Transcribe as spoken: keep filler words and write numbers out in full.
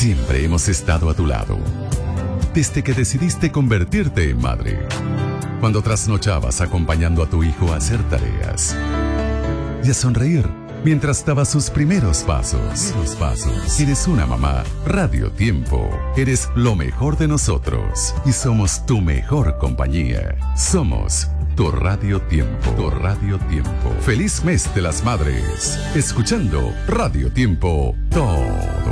Siempre hemos estado a tu lado. Desde que decidiste convertirte en madre. Cuando trasnochabas acompañando a tu hijo a hacer tareas. Y a sonreír mientras daba sus primeros pasos. Los pasos. Eres una mamá. Radio Tiempo. Eres lo mejor de nosotros. Y somos tu mejor compañía. Somos tu Radio Tiempo. Tu Radio Tiempo. Feliz mes de las madres. Escuchando Radio Tiempo. Todo